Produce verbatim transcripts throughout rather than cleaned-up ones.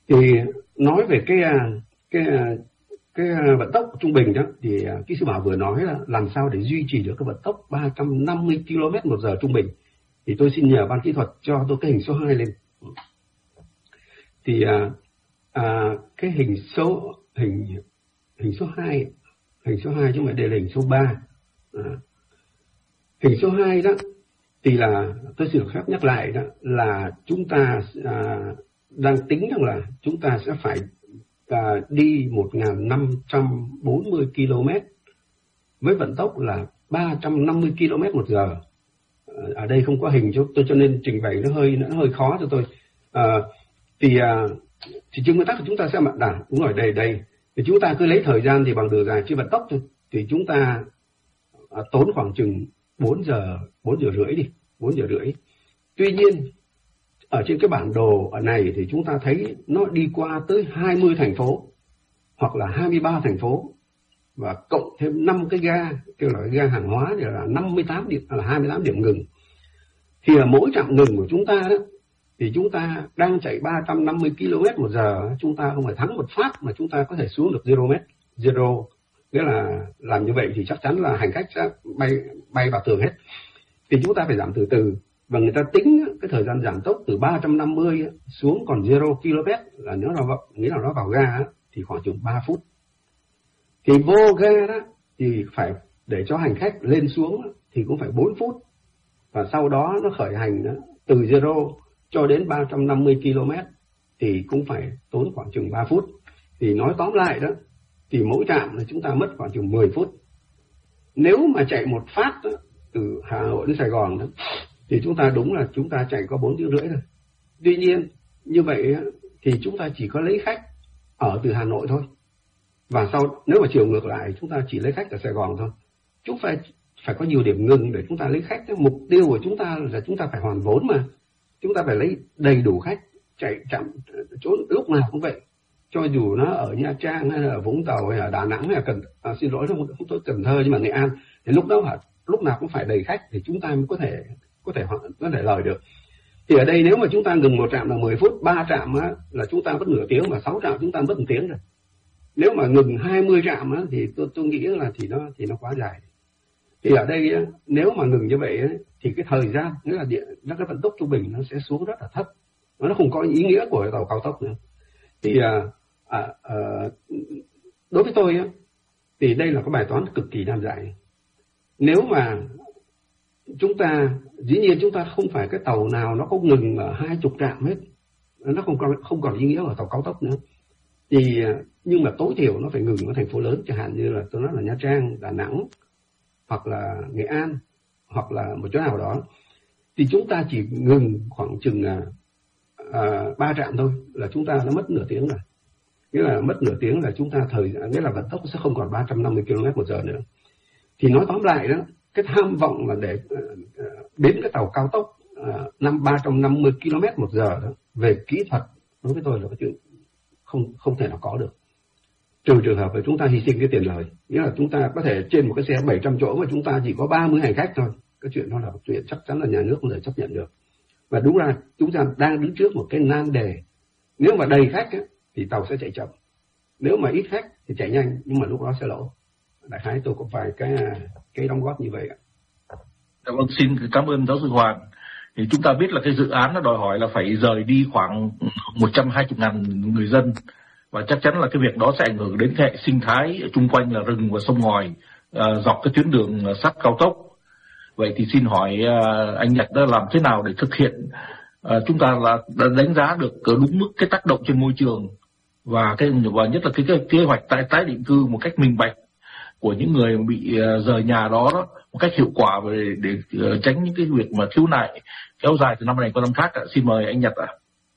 Thì nói về cái cái cái vận tốc trung bình đó, thì kỹ sư Bảo vừa nói là làm sao để duy trì được cái vận tốc ba trăm năm mươi ki lô mét một giờ trung bình. Thì tôi xin nhờ ban kỹ thuật cho tôi cái hình số hai lên. Thì à, à, cái hình số hình hình số hai, hình số hai chứ không phải đây là hình số ba. À, hình số hai đó thì là tôi xin được phép nhắc lại đó là chúng ta à, đang tính rằng là chúng ta sẽ phải à, đi một nghìn năm trăm bốn mươi ki lô mét với vận tốc là ba trăm năm mươi ki lô mét một giờ. Ở đây không có hình cho tôi cho nên trình bày nó hơi nó hơi khó cho tôi. À, thì à, thì trên nguyên tắc của chúng ta sẽ mặt đảo đúng rồi đây đây thì chúng ta cứ lấy thời gian thì bằng đường dài trên vận tốc thôi, thì chúng ta à, tốn khoảng chừng bốn giờ bốn giờ rưỡi đi bốn giờ rưỡi. Tuy nhiên ở trên cái bản đồ ở này thì chúng ta thấy nó đi qua tới hai mươi thành phố hoặc là hai mươi ba thành phố và cộng thêm năm cái ga, kêu là ga hàng hóa thì là năm mươi tám điểm, là hai mươi tám điểm ngừng. Thì ở mỗi trạm ngừng của chúng ta đó thì chúng ta đang chạy ba trăm năm mươi ki lô mét một giờ, chúng ta không phải thắng một phát mà chúng ta có thể xuống được zero mét, zero, nghĩa là làm như vậy thì chắc chắn là hành khách sẽ bay bay vào tường hết. Thì chúng ta phải giảm từ từ, và người ta tính cái thời gian giảm tốc từ ba trăm năm mươi xuống còn zero ki lô mét là nếu nó vào, nghĩa là nó vào ga thì khoảng chừng ba phút. Thì vô ga đó thì phải để cho hành khách lên xuống thì cũng phải bốn phút, và sau đó nó khởi hành đó, từ zero cho đến ba trăm năm mươi ki lô mét thì cũng phải tốn khoảng chừng ba phút. Thì nói tóm lại đó thì mỗi trạm là chúng ta mất khoảng chừng mười phút. Nếu mà chạy một phát đó, từ Hà Nội đến Sài Gòn đó, thì chúng ta đúng là chúng ta chạy có bốn tiếng rưỡi thôi. Tuy nhiên như vậy thì chúng ta chỉ có lấy khách ở từ Hà Nội thôi, và sau nếu mà chiều ngược lại chúng ta chỉ lấy khách ở Sài Gòn thôi. Chúng phải phải có nhiều điểm ngừng để chúng ta lấy khách. Mục tiêu của chúng ta là chúng ta phải hoàn vốn mà, chúng ta phải lấy đầy đủ khách chạy chậm chỗ lúc nào cũng vậy, cho dù nó ở Nha Trang hay là ở Vũng Tàu hay ở Đà Nẵng hay là Cần à, xin lỗi không không tôi Cần Thơ nhưng mà Nghệ An, thì lúc đó lúc nào cũng phải đầy khách thì chúng ta mới có thể có thể có thể lời được. Thì ở đây nếu mà chúng ta ngừng một trạm là mười phút, ba trạm á, là chúng ta mất nửa tiếng, và sáu trạm chúng ta mất một tiếng rồi. Nếu mà ngừng hai mươi trạm á, thì tôi tôi nghĩ là thì nó thì nó quá dài. Thì ở đây á, nếu mà ngừng như vậy á, thì cái thời gian, nghĩa là điện, nó cái vận tốc trung bình nó sẽ xuống rất là thấp, nó không có ý nghĩa của tàu cao tốc nữa. Thì à, à, à, đối với tôi á, thì đây là cái bài toán cực kỳ nan giải. Nếu mà chúng ta, dĩ nhiên chúng ta không phải cái tàu nào nó có ngừng ở hai chục trạm hết, nó không còn không còn ý nghĩa ở tàu cao tốc nữa. Thì nhưng mà tối thiểu nó phải ngừng ở thành phố lớn, chẳng hạn như là tôi nói là Nha Trang, Đà Nẵng hoặc là Nghệ An hoặc là một chỗ nào đó, thì chúng ta chỉ ngừng khoảng chừng ba à, trạm thôi là chúng ta đã mất nửa tiếng rồi. Nghĩa là mất nửa tiếng là chúng ta thời nghĩa là vận tốc sẽ không còn ba trăm năm mươi ki lô mét một giờ nữa. Thì nói tóm lại đó, cái tham vọng là để uh, đến cái tàu cao tốc uh, năm ba trăm năm mươi ki lô mét một giờ đó, về kỹ thuật đối với tôi là cái chuyện không không thể nào có được, trừ trường hợp là chúng ta hy sinh cái tiền lời. Nghĩa là chúng ta có thể trên một cái xe bảy trăm chỗ mà chúng ta chỉ có ba mươi hành khách thôi, cái chuyện đó là một chuyện chắc chắn là nhà nước không thể chấp nhận được. Và đúng là chúng ta đang đứng trước một cái nan đề. Nếu mà đầy khách ấy, thì tàu sẽ chạy chậm, nếu mà ít khách thì chạy nhanh, nhưng mà lúc đó sẽ lỗ. Đại khái tôi có vài cái cái đóng góp như vậy ạ. Dạ vâng, xin cảm ơn giáo sư Hoàng. Thì chúng ta biết là cái dự án nó đòi hỏi là phải rời đi khoảng một trăm hai mươi ngàn người dân, và chắc chắn là cái việc đó sẽ ảnh hưởng đến hệ sinh thái chung quanh là rừng và sông ngòi uh, dọc cái tuyến đường sắt cao tốc. Vậy thì xin hỏi uh, anh Nhật đã làm thế nào để thực hiện uh, chúng ta là đã đánh giá được đúng mức cái tác động trên môi trường và cái và nhất là cái, cái kế hoạch tái tái định cư một cách minh bạch của những người bị uh, rời nhà đó, đó một cách hiệu quả để, để uh, tránh những cái việc mà khiếu nại kéo dài từ năm này qua năm khác ạ. Xin mời anh Nhật ạ.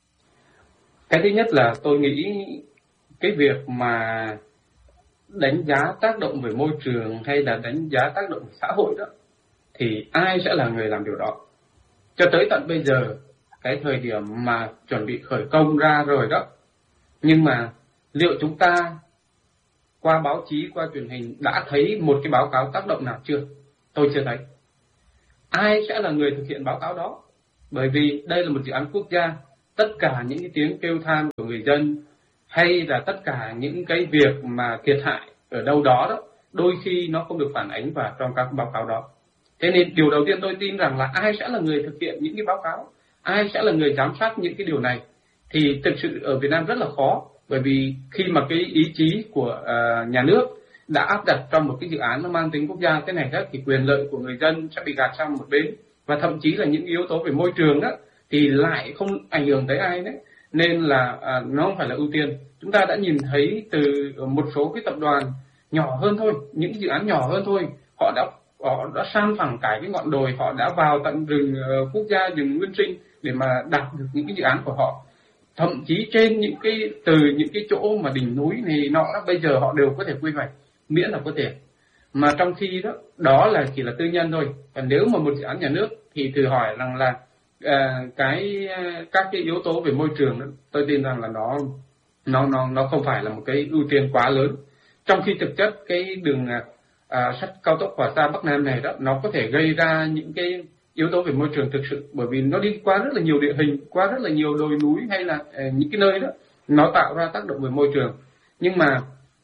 Cái thứ nhất là tôi nghĩ cái việc mà đánh giá tác động về môi trường hay là đánh giá tác động về xã hội đó, thì ai sẽ là người làm điều đó? Cho tới tận bây giờ, cái thời điểm mà chuẩn bị khởi công ra rồi đó, nhưng mà liệu chúng ta qua báo chí, qua truyền hình đã thấy một cái báo cáo tác động nào chưa? Tôi chưa thấy. Ai sẽ là người thực hiện báo cáo đó? Bởi vì đây là một dự án quốc gia, tất cả những cái tiếng kêu than của người dân hay là tất cả những cái việc mà thiệt hại ở đâu đó đó, đôi khi nó không được phản ánh vào trong các báo cáo đó. Thế nên điều đầu tiên tôi tin rằng là ai sẽ là người thực hiện những cái báo cáo, ai sẽ là người giám sát những cái điều này, thì thực sự ở Việt Nam rất là khó. Bởi vì khi mà cái ý chí của uh, nhà nước đã áp đặt trong một cái dự án nó mang tính quốc gia thế này đó, thì quyền lợi của người dân sẽ bị gạt sang một bên, và thậm chí là những yếu tố về môi trường đó thì lại không ảnh hưởng tới ai đấy, nên là uh, nó không phải là ưu tiên. Chúng ta đã nhìn thấy từ một số cái tập đoàn nhỏ hơn thôi, những dự án nhỏ hơn thôi, họ đã họ đã san phẳng cả cái ngọn đồi, họ đã vào tận rừng uh, quốc gia, rừng nguyên sinh để mà đạt được những cái dự án của họ. Thậm chí trên những cái từ những cái chỗ mà đỉnh núi này nọ đó, bây giờ họ đều có thể quy hoạch miễn là có tiền. Mà trong khi đó đó là chỉ là tư nhân thôi. Còn nếu mà một dự án nhà nước thì thử hỏi rằng là uh, cái các cái yếu tố về môi trường đó, tôi tin rằng là nó nó nó nó không phải là một cái ưu tiên quá lớn. Trong khi thực chất cái đường uh, sắt cao tốc Hòa Xa Bắc Nam này đó, nó có thể gây ra những cái yếu tố về môi trường thực sự, bởi vì nó đi qua rất là nhiều địa hình, qua rất là nhiều đồi núi hay là uh, những cái nơi đó nó tạo ra tác động về môi trường. Nhưng mà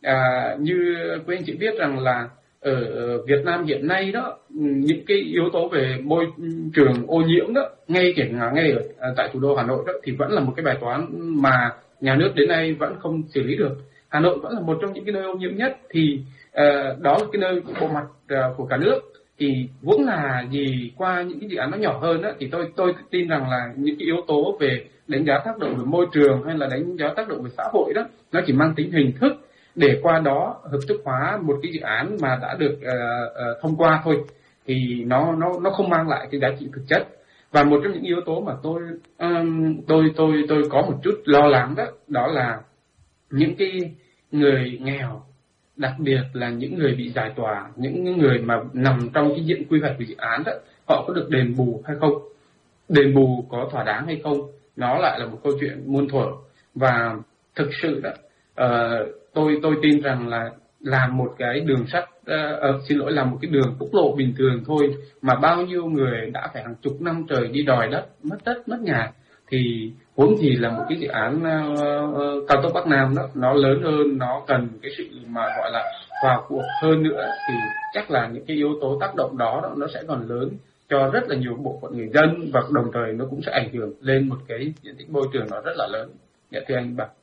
uh, như quý anh chị biết rằng là ở Việt Nam hiện nay đó, những cái yếu tố về môi trường ô nhiễm đó, ngay kể cả ngay ở tại thủ đô Hà Nội đó, thì vẫn là một cái bài toán mà nhà nước đến nay vẫn không xử lý được. Hà Nội vẫn là một trong những cái nơi ô nhiễm nhất, thì uh, đó là cái nơi bộ mặt uh, của cả nước. Thì vốn là gì qua những cái dự án nó nhỏ hơn đó, thì tôi tôi tin rằng là những cái yếu tố về đánh giá tác động về môi trường hay là đánh giá tác động về xã hội đó, nó chỉ mang tính hình thức để qua đó hợp thức hóa một cái dự án mà đã được uh, uh, thông qua thôi, thì nó nó nó không mang lại cái giá trị thực chất. Và một trong những yếu tố mà tôi um, tôi tôi tôi có một chút lo lắng đó, đó là những cái người nghèo, đặc biệt là những người bị giải tỏa, những người mà nằm trong cái diện quy hoạch của dự án đó, họ có được đền bù hay không, đền bù có thỏa đáng hay không, nó lại là một câu chuyện muôn thuở. Và thực sự đó, uh, tôi tôi tin rằng là làm một cái đường sắt, uh, uh, xin lỗi, làm một cái đường quốc lộ bình thường thôi mà bao nhiêu người đã phải hàng chục năm trời đi đòi đất, mất đất mất nhà, thì huống gì là một cái dự án uh, uh, cao tốc Bắc Nam đó, nó lớn hơn, nó cần cái sự mà gọi là vào cuộc hơn nữa, thì chắc là những cái yếu tố tác động đó, đó nó sẽ còn lớn cho rất là nhiều bộ phận người dân, và đồng thời nó cũng sẽ ảnh hưởng lên một cái diện tích môi trường nó rất là lớn. Dạ thưa anh Bảo.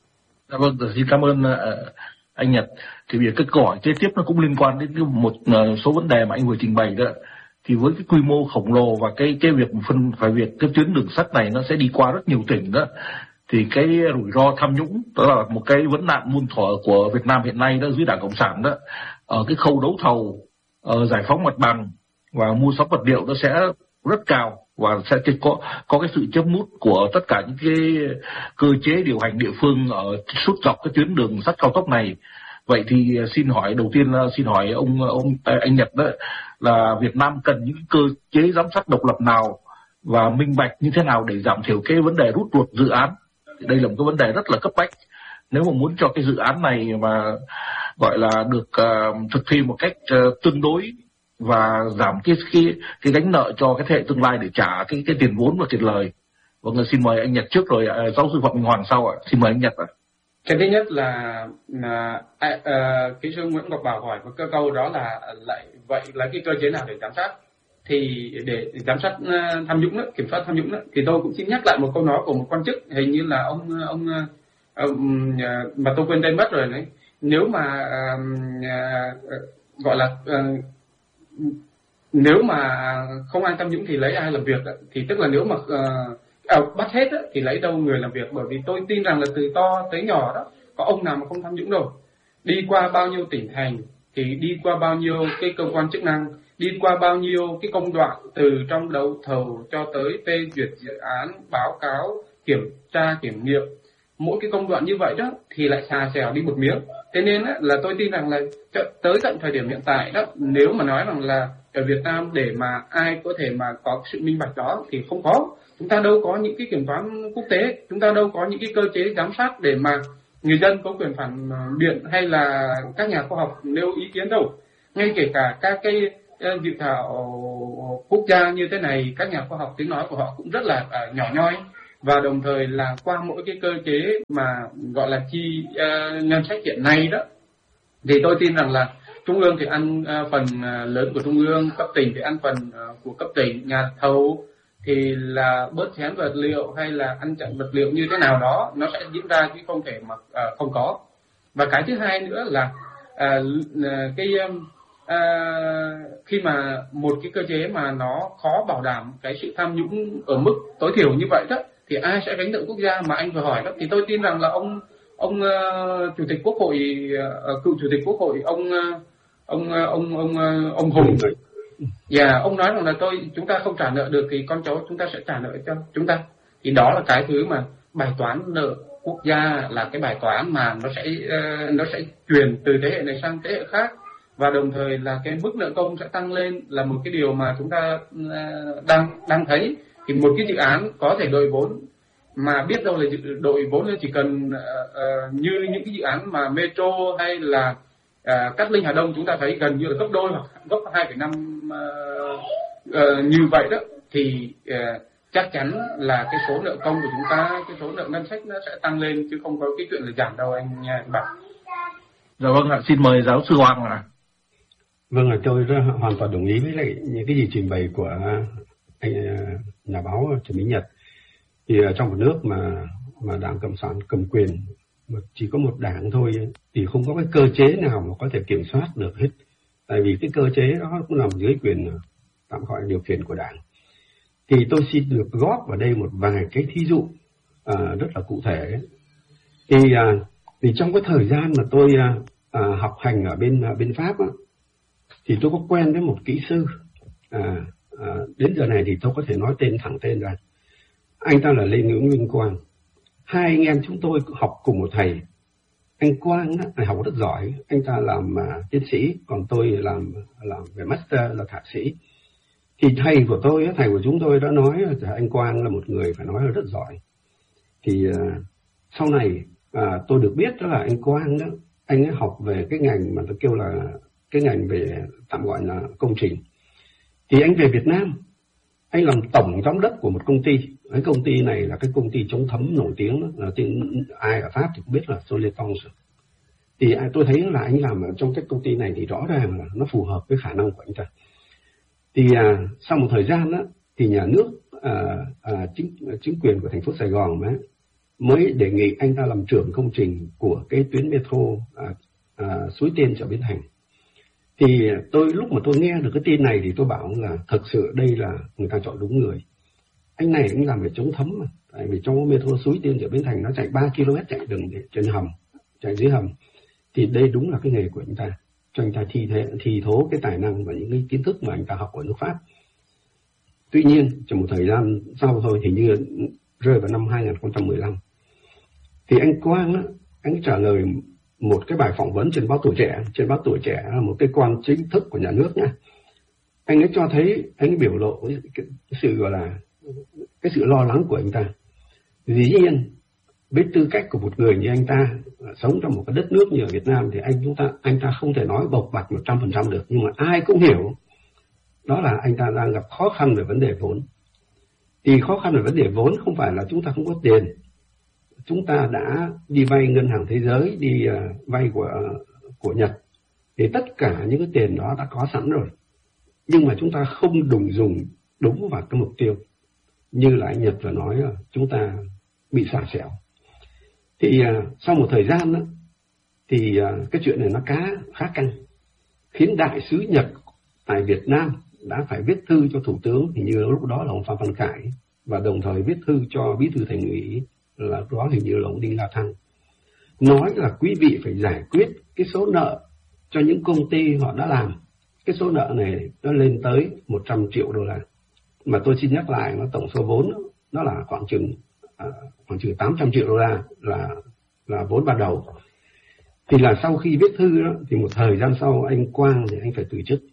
Dạ vâng, xin cảm ơn uh, anh Nhật. Thì việc cái câu hỏi kế tiếp nó cũng liên quan đến một uh, số vấn đề mà anh vừa trình bày đó. Thì với cái quy mô khổng lồ và cái cái việc phân phải việc cái tuyến đường sắt này nó sẽ đi qua rất nhiều tỉnh đó, thì cái rủi ro tham nhũng đó là một cái vấn nạn muôn thuở của Việt Nam hiện nay đó, dưới Đảng Cộng sản đó, ở cái khâu đấu thầu, uh, giải phóng mặt bằng và mua sắm vật liệu nó sẽ rất cao, và sẽ có có cái sự chấm mút của tất cả những cái cơ chế điều hành địa phương ở suốt dọc cái tuyến đường sắt cao tốc này. Vậy thì xin hỏi đầu tiên xin hỏi ông ông anh Nhật đó, là Việt Nam cần những cơ chế giám sát độc lập nào và minh bạch như thế nào để giảm thiểu cái vấn đề rút ruột dự án? Đây là một cái vấn đề rất là cấp bách. Nếu mà muốn cho cái dự án này mà gọi là được uh, thực thi một cách uh, tương đối và giảm cái cái cái gánh nợ cho cái thế hệ tương lai để trả cái cái tiền vốn và tiền lời. Vâng, xin mời anh Nhật trước rồi uh, giáo sư Phạm Minh Hoàng sau ạ. Xin mời anh Nhật ạ. Cái thứ nhất là, là à, à, kỹ sư Nguyễn Ngọc Bảo hỏi một cái câu đó là lại vậy là cái cơ chế nào để giám sát? Thì để giám sát tham nhũng đó, kiểm soát tham nhũng đó, thì tôi cũng xin nhắc lại một câu nói của một quan chức, hình như là ông ông, ông mà tôi quên tên mất rồi đấy. Nếu mà à, à, gọi là à, nếu mà không ai tham nhũng thì lấy ai làm việc đó. Thì tức là nếu mà à, À, bắt hết á, thì lấy đâu người làm việc, bởi vì tôi tin rằng là từ to tới nhỏ đó có ông nào mà không tham nhũng đâu. Đi qua bao nhiêu tỉnh thành thì đi qua bao nhiêu cái cơ quan chức năng, đi qua bao nhiêu cái công đoạn từ trong đấu thầu cho tới phê duyệt dự án, báo cáo, kiểm tra, kiểm nghiệm. Mỗi cái công đoạn như vậy đó thì lại xà xèo đi một miếng. Thế nên á, là tôi tin rằng là tới tận thời điểm hiện tại đó, nếu mà nói rằng là ở Việt Nam để mà ai có thể mà có sự minh bạch đó thì không có. Chúng ta đâu có những cái kiểm toán quốc tế, chúng ta đâu có những cái cơ chế giám sát để mà người dân có quyền phản biện hay là các nhà khoa học nêu ý kiến đâu. Ngay kể cả các cái dự thảo quốc gia như thế này, các nhà khoa học tiếng nói của họ cũng rất là uh, nhỏ nhoi, và đồng thời là qua mỗi cái cơ chế mà gọi là chi uh, ngân sách hiện nay đó, thì tôi tin rằng là trung ương thì ăn uh, phần uh, lớn của trung ương, cấp tỉnh thì ăn phần uh, của cấp tỉnh, nhà thầu thì là bớt xén vật liệu hay là ăn chặn vật liệu như thế nào đó nó sẽ diễn ra chứ không thể mà uh, không có. Và cái thứ hai nữa là uh, cái uh, khi mà một cái cơ chế mà nó khó bảo đảm cái sự tham nhũng ở mức tối thiểu như vậy đó, thì ai sẽ gánh nợ quốc gia mà anh vừa hỏi đó. Thì tôi tin rằng là ông ông uh, chủ tịch quốc hội uh, cựu chủ tịch quốc hội ông uh, ông uh, ông ông uh, ông Hùng, dạ yeah, ông nói rằng là tôi chúng ta không trả nợ được thì con cháu chúng ta sẽ trả nợ cho chúng ta. Thì đó là cái thứ mà bài toán nợ quốc gia là cái bài toán mà nó sẽ uh, nó sẽ truyền từ thế hệ này sang thế hệ khác, và đồng thời là cái mức nợ công sẽ tăng lên là một cái điều mà chúng ta uh, đang đang thấy. Thì một cái dự án có thể đội vốn mà biết đâu là đội vốn chỉ cần uh, uh, như những cái dự án mà metro hay là uh, Cát Linh Hà Đông chúng ta thấy gần như là gấp đôi hoặc gấp hai phẩy năm uh, uh, như vậy đó, thì uh, chắc chắn là cái số nợ công của chúng ta, cái số nợ ngân sách nó sẽ tăng lên chứ không có cái chuyện là giảm đâu anh Bảo. Dạ vâng ạ, xin mời giáo sư Hoàng ạ. Vâng ạ, tôi rất hoàn toàn đồng ý với lại những cái gì trình bày của anh nhà báo Trần Minh Nhật. Thì trong một nước mà mà đảng cộng sản cầm quyền mà chỉ có một đảng thôi thì không có cái cơ chế nào mà có thể kiểm soát được hết, tại vì cái cơ chế đó cũng nằm dưới quyền tạm gọi điều khiển của đảng. Thì tôi xin được góp vào đây một vài cái thí dụ à, rất là cụ thể. Thì à, thì trong cái thời gian mà tôi à, học hành ở bên à, bên Pháp á, thì tôi có quen với một kỹ sư. À, à, đến giờ này thì tôi có thể nói tên thẳng tên ra. Anh ta là Lê Nguyễn Nguyên Quang. Hai anh em chúng tôi học cùng một thầy. Anh Quang á, học rất giỏi, anh ta làm uh, tiến sĩ, còn tôi làm làm về master là thạc sĩ. Thì thầy của tôi, thầy của chúng tôi đã nói là anh Quang là một người phải nói là rất giỏi. Thì uh, sau này uh, tôi được biết đó là anh Quang đó, anh ấy học về cái ngành mà tôi kêu là cái ngành về tạm gọi là công trình. Thì anh về Việt Nam, anh làm tổng giám đốc của một công ty. Cái công ty này là cái công ty chống thấm nổi tiếng đó, là tiếng ai ở Pháp thì cũng biết là Soleton. Thì tôi thấy là anh làm ở trong cái công ty này thì rõ ràng là nó phù hợp với khả năng của anh ta. Thì à, sau một thời gian đó, thì nhà nước à, à, chính chính quyền của thành phố Sài Gòn mới mới đề nghị anh ta làm trưởng công trình của cái tuyến metro à, à, Suối Tiên chợ Bến Thành. Thì tôi lúc mà tôi nghe được cái tin này thì tôi bảo là thật sự đây là người ta chọn đúng người. Anh này anh làm về chống thấm mà, tại vì trong metro Suối Tiên chợ Bến Thành nó chạy ba ki lô mét chạy đường trên hầm, chạy dưới hầm. Thì đây đúng là cái nghề của anh ta, cho anh ta thi thế thi thố cái tài năng và những cái kiến thức mà anh ta học ở nước Pháp. Tuy nhiên trong một thời gian sau thôi thì như rơi vào năm hai không một lăm thì anh Quang á, anh trả lời một cái bài phỏng vấn trên báo Tuổi Trẻ. Trên báo Tuổi Trẻ là một cái quan chính thức của nhà nước nha. Anh ấy cho thấy, anh ấy biểu lộ cái, cái, cái sự gọi là cái sự lo lắng của anh ta. Dĩ nhiên với tư cách của một người như anh ta sống trong một cái đất nước như ở Việt Nam thì anh chúng ta anh ta không thể nói bộc bạch một trăm phần trăm được, nhưng mà ai cũng hiểu đó là anh ta đang gặp khó khăn về vấn đề vốn. Thì khó khăn về vấn đề vốn không phải là chúng ta không có tiền. Chúng ta đã đi vay ngân hàng thế giới, đi uh, vay của uh, của Nhật, thì tất cả những cái tiền đó đã có sẵn rồi, nhưng mà chúng ta không đụng dùng đúng vào cái mục tiêu. Như là anh Nhật vừa nói là chúng ta bị xả xẻo. Thì uh, sau một thời gian đó, thì uh, cái chuyện này nó cá khá căng, khiến đại sứ Nhật tại Việt Nam đã phải viết thư cho thủ tướng, hình như lúc đó là ông Phạm Văn Khải, và đồng thời viết thư cho bí thư thành ủy là lúc đó hình như là ông Đinh La Thăng, nói là quý vị phải giải quyết cái số nợ cho những công ty họ đã làm. Cái số nợ này nó lên tới một trăm triệu đô la, mà tôi xin nhắc lại nó tổng số vốn nó là khoảng chừng à, khoảng chừng tám trăm triệu đô la là là vốn ban đầu. Thì là sau khi viết thư đó, thì một thời gian sau anh Quang thì anh phải từ chức.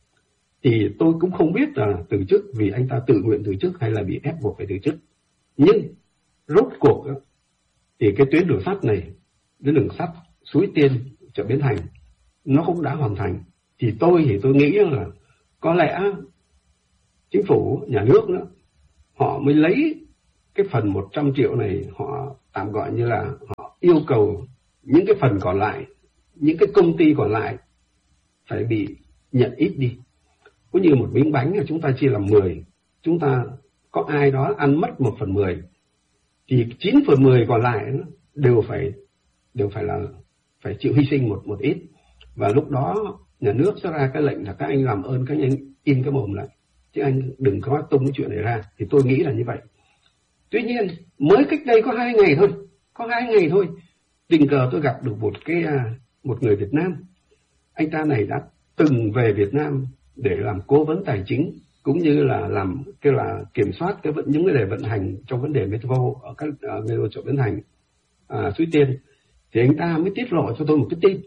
Thì tôi cũng không biết là từ chức vì anh ta tự nguyện từ chức hay là bị ép buộc phải từ chức. Nhưng rốt cuộc đó, thì cái tuyến đường sắt này, tuyến đường sắt Suối Tiên chợ Bến Thành nó cũng đã hoàn thành. Thì tôi thì tôi nghĩ là có lẽ chính phủ, nhà nước đó, họ mới lấy cái phần một trăm triệu này họ tạm gọi như là họ yêu cầu những cái phần còn lại, những cái công ty còn lại phải bị nhận ít đi. Có như một miếng bánh là chúng ta chia làm mười, chúng ta có ai đó ăn mất một phần mười, thì chín phần mười còn lại đều phải đều phải là phải chịu hy sinh một một ít. Và lúc đó nhà nước sẽ ra cái lệnh là các anh làm ơn các anh im cái mồm lại, chứ anh đừng có tung cái chuyện này ra. Thì tôi nghĩ là như vậy. Tuy nhiên mới cách đây có hai ngày thôi, có hai ngày thôi, tình cờ tôi gặp được một cái một người Việt Nam. Anh ta này đã từng về Việt Nam để làm cố vấn tài chính, cũng như là làm cái là kiểm soát cái vận những cái đề vận hành trong vấn đề metro ở các uh, metro chỗ vận hành à, Suối Tiên. Thì anh ta mới tiết lộ cho tôi một cái tin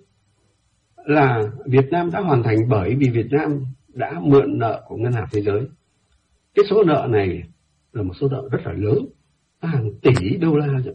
là Việt Nam đã hoàn thành bởi vì Việt Nam đã mượn nợ của Ngân hàng Thế giới. Cái số nợ này là một số nợ rất là lớn, hàng tỷ đô la rồi.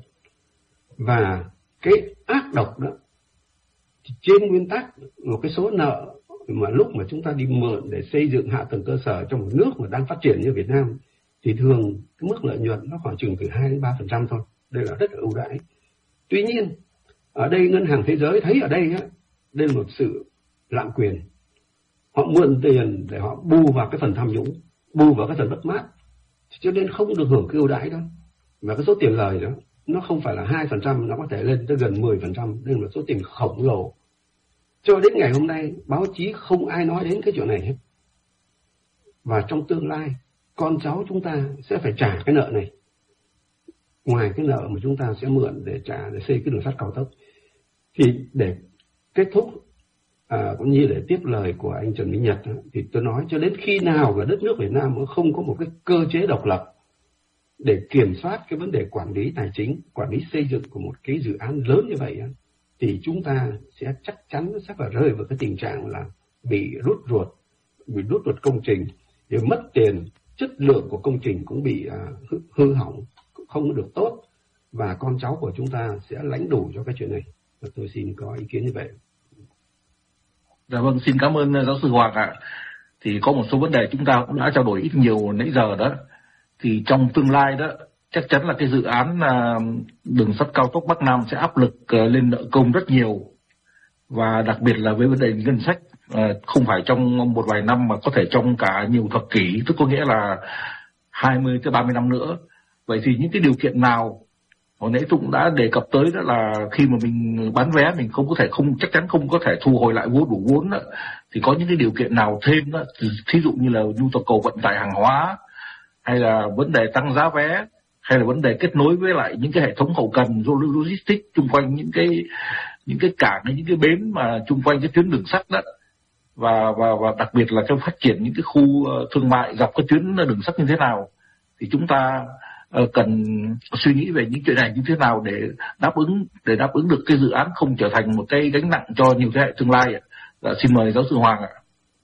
Và cái ác độc đó, trên nguyên tắc một cái số nợ mà lúc mà chúng ta đi mượn để xây dựng hạ tầng cơ sở trong một nước mà đang phát triển như Việt Nam thì thường cái mức lợi nhuận nó khoảng chừng từ hai đến ba phần trăm thôi. Đây là rất là ưu đãi. Tuy nhiên ở đây Ngân hàng Thế giới thấy ở đây á, đây là một sự lạm quyền. Họ mượn tiền để họ bù vào cái phần tham nhũng, bù vào cái phần mất mát, cho nên không được hưởng cái ưu đãi đó. Và cái số tiền lời đó nó không phải là hai phần trăm, nó có thể lên tới gần mười phần trăm. Đây là một số tiền khổng lồ. Cho đến ngày hôm nay báo chí không ai nói đến cái chuyện này hết. Và trong tương lai con cháu chúng ta sẽ phải trả cái nợ này, ngoài cái nợ mà chúng ta sẽ mượn để trả để xây cái đường sắt cao tốc. Thì để kết thúc à, cũng như để tiếp lời của anh Trần Minh Nhật, thì tôi nói cho đến khi nào mà đất nước Việt Nam không có một cái cơ chế độc lập để kiểm soát cái vấn đề quản lý tài chính, quản lý xây dựng của một cái dự án lớn như vậy, thì chúng ta sẽ chắc chắn sẽ phải rơi vào cái tình trạng là bị rút ruột, bị rút ruột công trình, để mất tiền, chất lượng của công trình cũng bị uh, hư, hư hỏng, không có được tốt, và con cháu của chúng ta sẽ lãnh đủ cho cái chuyện này. Và tôi xin có ý kiến như vậy. Dạ vâng, xin cảm ơn giáo sư Hoàng ạ. Thì có một số vấn đề chúng ta cũng đã trao đổi ít nhiều nãy giờ đó. Thì trong tương lai đó, chắc chắn là cái dự án đường sắt cao tốc Bắc Nam sẽ áp lực lên nợ công rất nhiều. Và đặc biệt là với vấn đề ngân sách, không phải trong một vài năm mà có thể trong cả nhiều thập kỷ, tức có nghĩa là hai mươi tới ba mươi năm nữa. Vậy thì những cái điều kiện nào, hồi nãy tôi cũng đã đề cập tới, đó là khi mà mình bán vé mình không có thể không chắc chắn không có thể thu hồi lại vốn đủ vốn đó, thì có những cái điều kiện nào thêm đó, thí dụ như là nhu cầu vận tải hàng hóa, hay là vấn đề tăng giá vé, hay là vấn đề kết nối với lại những cái hệ thống hậu cần logistics chung quanh những cái những cái cảng hay những cái bến mà chung quanh cái tuyến đường sắt đó, và và và đặc biệt là trong phát triển những cái khu thương mại dọc cái tuyến đường sắt như thế nào, thì chúng ta uh, cần suy nghĩ về những chuyện này như thế nào để đáp ứng để đáp ứng được cái dự án không trở thành một cái gánh nặng cho nhiều thế hệ tương lai ạ. Dạ, xin mời giáo sư Hoàng ạ.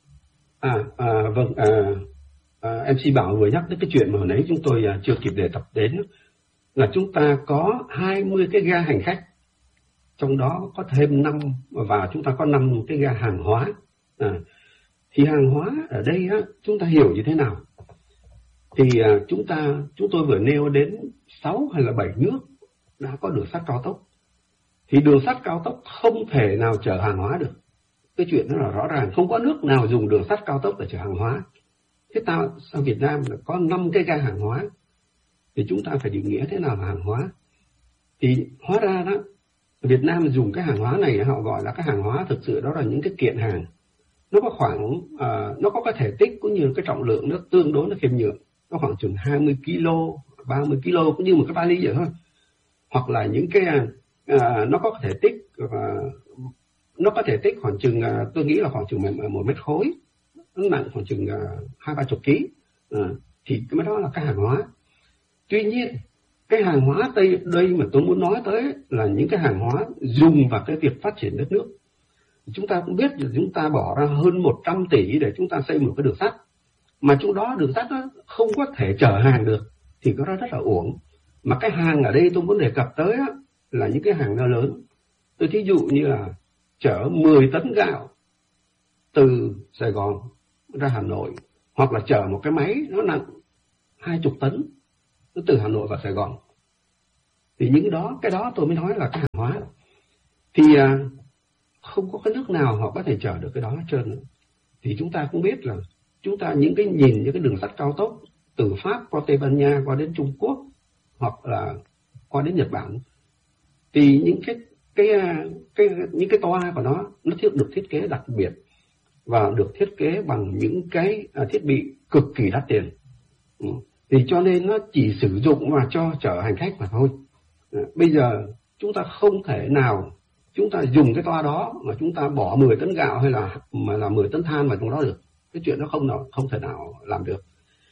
À, à vâng. À... À, em xê Bảo vừa nhắc đến cái chuyện mà hồi nãy chúng tôi à, chưa kịp đề cập đến, là chúng ta có hai mươi cái ga hành khách, trong đó có thêm năm, và chúng ta có năm cái ga hàng hóa. À, thì hàng hóa ở đây á, chúng ta hiểu như thế nào? Thì à, chúng ta chúng tôi vừa nêu đến sáu hay là bảy nước đã có đường sắt cao tốc. Thì đường sắt cao tốc không thể nào chở hàng hóa được. Cái chuyện đó là rõ ràng, không có nước nào dùng đường sắt cao tốc để chở hàng hóa. Thế ta sao Việt Nam là có năm cái ga hàng hóa, thì chúng ta phải định nghĩa thế nào là hàng hóa. Thì hóa ra đó, Việt Nam dùng cái hàng hóa này họ gọi là cái hàng hóa, thực sự đó là những cái kiện hàng. Nó có khoảng uh, nó có cái thể tích cũng như cái trọng lượng nó tương đối nó khiêm nhường, nó khoảng chừng hai mươi ki lô, ba mươi ki lô, cũng như một cái vali vậy thôi. Hoặc là những cái uh, nó có thể tích uh, nó có thể tích khoảng chừng uh, tôi nghĩ là khoảng chừng một mét khối, nó nặng khoảng chừng hai ba chục ký, à, thì cái đó là cái hàng hóa. Tuy nhiên cái hàng hóa đây đây mà tôi muốn nói tới là những cái hàng hóa dùng vào cái việc phát triển đất nước. Chúng ta cũng biết là chúng ta bỏ ra hơn một trăm tỷ để chúng ta xây một cái đường sắt, mà trong đó đường sắt đó không có thể chở hàng được, thì cái đó rất là uổng. Mà cái hàng ở đây tôi muốn đề cập tới á, là những cái hàng nó lớn. Tôi thí dụ như là chở mười tấn gạo từ Sài Gòn ra Hà Nội, hoặc là chở một cái máy nó nặng hai chục tấn, nó từ Hà Nội vào Sài Gòn. Thì những đó, cái đó tôi mới nói là cái hàng hóa. Thì à, không có cái nước nào họ có thể chở được cái đó hết trơn. Thì chúng ta cũng biết là chúng ta những cái nhìn những cái đường sắt cao tốc từ Pháp qua Tây Ban Nha qua đến Trung Quốc hoặc là qua đến Nhật Bản, thì những cái cái cái những cái toa của nó nó thiết được thiết kế đặc biệt và được thiết kế bằng những cái thiết bị cực kỳ đắt tiền. Ừ. Thì cho nên nó chỉ sử dụng mà cho chở hành khách mà thôi. À, bây giờ chúng ta không thể nào chúng ta dùng cái toa đó mà chúng ta bỏ mười tấn gạo hay là mà là mười tấn than vào trong đó được. Cái chuyện đó không nào không thể nào làm được.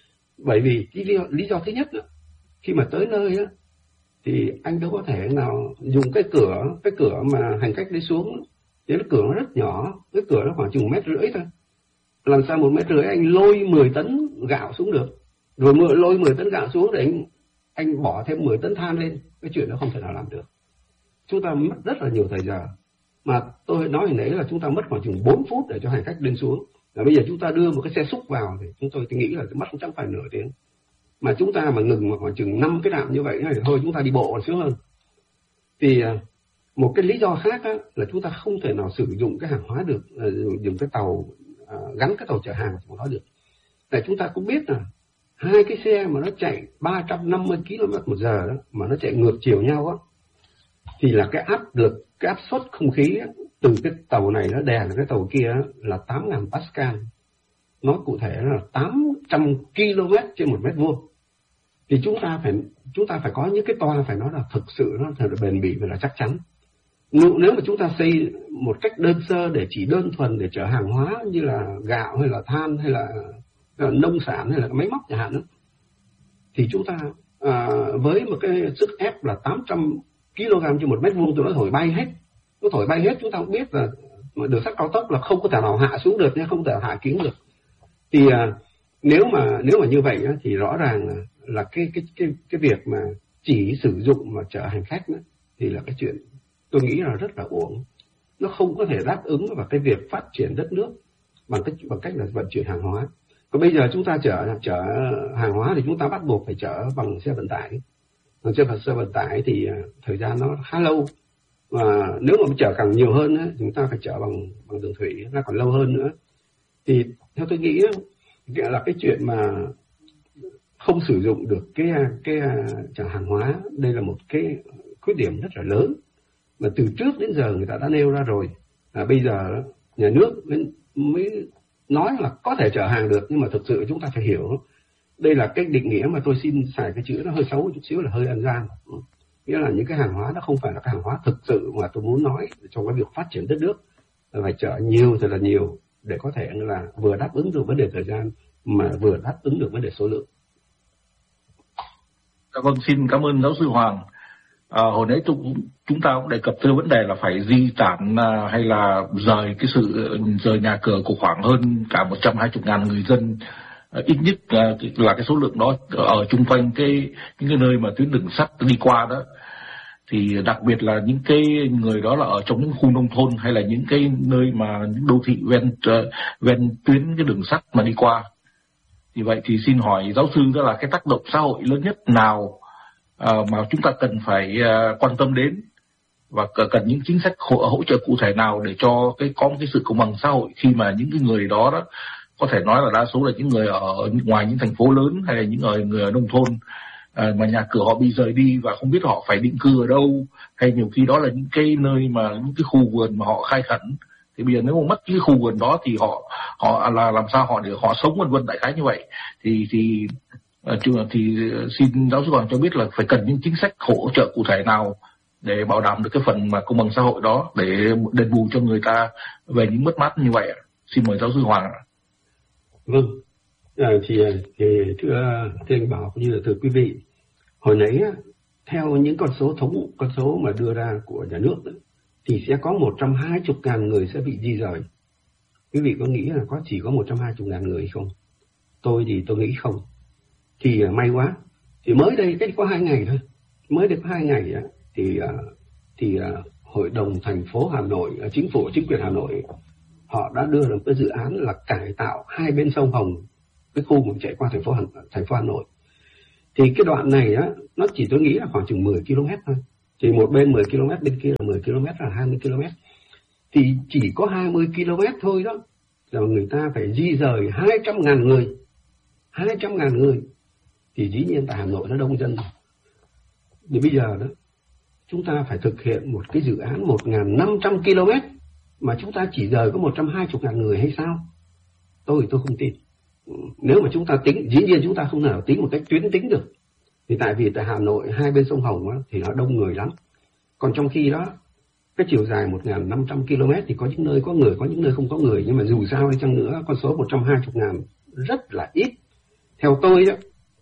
Bởi vì lý do, lý do thứ nhất là, khi mà tới nơi á, thì anh đâu có thể nào dùng cái cửa cái cửa mà hành khách đi xuống, thì cái cửa nó rất nhỏ, cái cửa nó khoảng chừng một mét rưỡi thôi. Làm sao một mét rưỡi anh lôi mười tấn gạo xuống được, rồi lôi mười tấn gạo xuống để anh anh bỏ thêm mười tấn than lên, cái chuyện đó không thể nào làm được. Chúng ta mất rất là nhiều thời giờ, mà tôi nói hồi nãy là chúng ta mất khoảng chừng bốn phút để cho hành khách lên xuống. Và bây giờ chúng ta đưa một cái xe xúc vào thì chúng tôi nghĩ là mất chắc phải nửa tiếng. Mà chúng ta mà ngừng mà khoảng chừng năm cái trạm như vậy thì thôi chúng ta đi bộ còn sướng hơn. Thì một cái lý do khác á, là chúng ta không thể nào sử dụng cái hàng hóa được, dùng cái tàu gắn cái tàu chở hàng của nó được. Tại chúng ta cũng biết là hai cái xe mà nó chạy ba trăm năm mươi ki lô mét một giờ đó, mà nó chạy ngược chiều nhau á, thì là cái áp lực, cái áp suất không khí á, từ cái tàu này nó đè cái tàu kia á, là tám nghìn Pascal. Nói cụ thể là tám trăm ki lô mét trên một mét vuông. Thì chúng ta phải chúng ta phải có những cái toa phải nói là thực sự nó thật là bền bỉ và là chắc chắn. Nếu, nếu mà chúng ta xây một cách đơn sơ để chỉ đơn thuần để chở hàng hóa như là gạo hay là than hay là, hay là nông sản hay là máy móc chẳng hạn đó, thì chúng ta à, với một cái sức ép là tám trăm ki lô gam trên một mét vuông, tụi nó thổi bay hết. Nó thổi bay hết, chúng ta cũng biết là đường sắt cao tốc là không có thể nào hạ xuống được, không thể nào hạ kính được. Thì à, nếu mà nếu mà như vậy á, thì rõ ràng là, là cái cái cái cái việc mà chỉ sử dụng mà chở hành khách á, thì là cái chuyện tôi nghĩ là rất là uổng. Nó không có thể đáp ứng vào cái việc phát triển đất nước bằng cách bằng cách là vận chuyển hàng hóa. Còn bây giờ chúng ta chở chở hàng hóa thì chúng ta bắt buộc phải chở bằng xe vận tải. Bằng xe, xe vận tải thì thời gian nó khá lâu, và nếu mà chở càng nhiều hơn á, chúng ta phải chở bằng bằng đường thủy nó còn lâu hơn nữa. Thì theo tôi nghĩ là cái chuyện mà không sử dụng được cái cái chở hàng hóa, đây là một cái khuyết điểm rất là lớn mà từ trước đến giờ người ta đã nêu ra rồi. À, bây giờ nhà nước mới nói là có thể chở hàng được, nhưng mà thực sự chúng ta phải hiểu đây là cái định nghĩa mà tôi xin xài cái chữ nó hơi xấu chút xíu là hơi ăn gian. Nghĩa là những cái hàng hóa nó không phải là cái hàng hóa thực sự mà tôi muốn nói trong cái việc phát triển đất nước, phải chở nhiều thật là nhiều để có thể là vừa đáp ứng được vấn đề thời gian mà vừa đáp ứng được vấn đề số lượng. Vâng, xin cảm ơn giáo sư Hoàng. À, hồi nãy tôi, chúng ta cũng đề cập tới vấn đề là phải di tản à, hay là rời cái sự rời nhà cửa của khoảng hơn cả một trăm hai mươi ngàn người dân, à, ít nhất à, là cái số lượng đó ở chung quanh cái những cái nơi mà tuyến đường sắt đi qua đó. Thì đặc biệt là những cái người đó là ở trong những khu nông thôn hay là những cái nơi mà những đô thị ven ven tuyến cái đường sắt mà đi qua. Thì vậy thì xin hỏi giáo sư đó là cái tác động xã hội lớn nhất nào à, mà chúng ta cần phải à, quan tâm đến, và cần những chính sách hỗ, hỗ trợ cụ thể nào để cho cái có một cái sự công bằng xã hội khi mà những cái người đó đó có thể nói là đa số là những người ở ngoài những thành phố lớn hay là những người, người ở nông thôn à, mà nhà cửa họ bị rời đi và không biết họ phải định cư ở đâu, hay nhiều khi đó là những cái nơi mà những cái khu vườn mà họ khai khẩn. Thì bây giờ nếu mà mất cái khu vườn đó thì họ họ là làm sao họ để họ sống vân vân đại khái như vậy. Thì thì thì, thì xin giáo sư Hoàng cho biết là phải cần những chính sách hỗ trợ cụ thể nào để bảo đảm được cái phần mà công bằng xã hội đó, để đền bù cho người ta về những mất mát như vậy. Xin mời giáo sư Hoàng. Vâng, à, thì, thì thưa thưa anh Bảo cũng như là thưa quý vị, hồi nãy theo những con số thống con số mà đưa ra của nhà nước đó, thì sẽ có một trăm hai mươi ngàn người sẽ bị di rời. Quý vị có nghĩ là có chỉ có một trăm hai mươi ngàn người không? Tôi thì tôi nghĩ không. Thì may quá, thì mới đây cách có hai ngày thôi, mới được hai ngày thì thì hội đồng thành phố Hà Nội, chính phủ chính quyền Hà Nội họ đã đưa ra một cái dự án là cải tạo hai bên sông Hồng, cái khu mà chạy qua thành phố Hà, thành phố Hà Nội. Thì cái đoạn này á, nó chỉ tôi nghĩ là khoảng chừng mười ki lô mét thôi. Chỉ một bên mười ki lô mét, bên kia là mười ki lô mét, là hai mươi ki lô mét. Thì chỉ có hai mươi ki lô mét thôi đó, là người ta phải di rời hai trăm ngàn người. hai trăm ngàn người. Thì dĩ nhiên tại Hà Nội nó đông dân. Thì bây giờ đó, chúng ta phải thực hiện một cái dự án một nghìn năm trăm ki lô mét mà chúng ta chỉ rời có một trăm hai mươi ngàn người hay sao? Tôi tôi không tin. Nếu mà chúng ta tính, dĩ nhiên chúng ta không thể nào tính một cách tuyến tính được. Thì tại vì tại Hà Nội hai bên sông Hồng á, thì nó đông người lắm. Còn trong khi đó, cái chiều dài một nghìn năm trăm ki lô mét thì có những nơi có người, có những nơi không có người. Nhưng mà dù sao đi chăng nữa, con số một trăm hai mươi ngàn rất là ít. Theo tôi đó,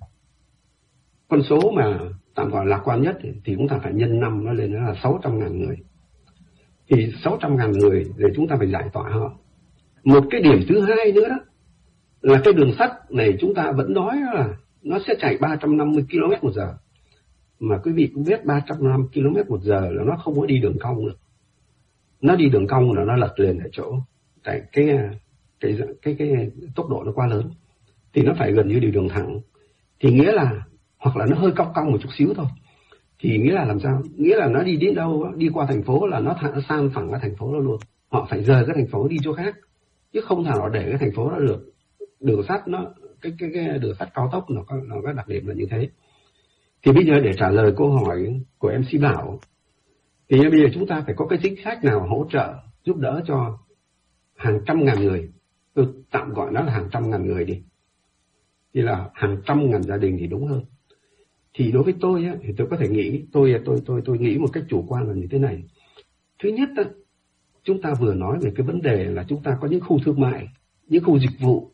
con số mà tạm gọi lạc quan nhất thì chúng ta phải nhân năm nó lên nó là sáu trăm ngàn người. Thì sáu trăm ngàn người để chúng ta phải giải tỏa họ. Một cái điểm thứ hai nữa đó là cái đường sắt này chúng ta vẫn nói là nó sẽ chạy ba trăm năm mươi ki lô mét một giờ. Mà quý vị cũng biết ba trăm năm mươi ki lô mét một giờ là nó không có đi đường cong được. Nó đi đường cong là nó lật liền ở chỗ. Tại cái cái cái cái, cái tốc độ nó quá lớn. Thì nó phải gần như đi đường thẳng. Thì nghĩa là, hoặc là nó hơi cong cong một chút xíu thôi. Thì nghĩa là làm sao? Nghĩa là nó đi đến đâu, đi qua thành phố là nó thẳng san phẳng cái thành phố đó luôn. Họ phải rời cái thành phố đi chỗ khác. Chứ không thể nào để cái thành phố đó được. Đường sắt nó, cái cái cái đường sắt cao tốc nó có, nó có đặc điểm là như thế. Thì bây giờ để trả lời câu hỏi của em xê Bảo, thì bây giờ chúng ta phải có cái chính sách nào hỗ trợ, giúp đỡ cho hàng trăm ngàn người. Tôi tạm gọi nó là hàng trăm ngàn người đi. Thì là hàng trăm ngàn gia đình thì đúng hơn. Thì đối với tôi á, thì tôi có thể nghĩ, tôi tôi tôi tôi nghĩ một cách chủ quan là như thế này. Thứ nhất á, chúng ta vừa nói về cái vấn đề là chúng ta có những khu thương mại, những khu dịch vụ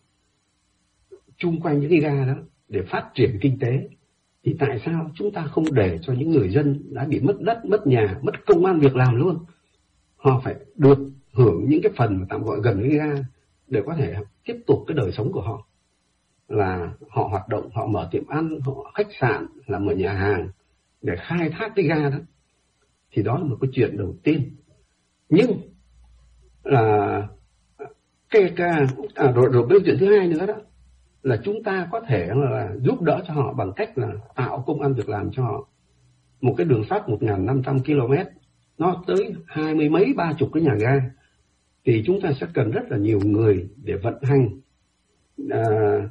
chung quanh những cái ga đó để phát triển kinh tế. Thì tại sao chúng ta không để cho những người dân đã bị mất đất, mất nhà, mất công ăn việc làm luôn? Họ phải được hưởng những cái phần mà tạm gọi gần với ga để có thể tiếp tục cái đời sống của họ. Là họ hoạt động, họ mở tiệm ăn, họ khách sạn, làm ở nhà hàng để khai thác cái ga đó. Thì đó là một cái chuyện đầu tiên. Nhưng là cái ca à, rồi rồi cái chuyện thứ hai nữa đó là chúng ta có thể là giúp đỡ cho họ bằng cách là tạo công ăn việc làm cho họ. Một cái đường sắt một nghìn năm trăm ki lô mét nó tới hai mươi mấy ba chục cái nhà ga, thì chúng ta sẽ cần rất là nhiều người để vận hành, à,